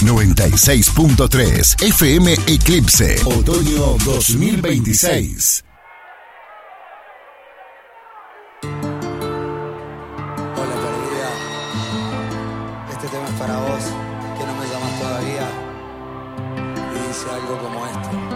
96.3 FM Eclipse. Otoño 2026. Hola perdida, este tema es para vos, que no me llamas todavía, y dice algo como esto.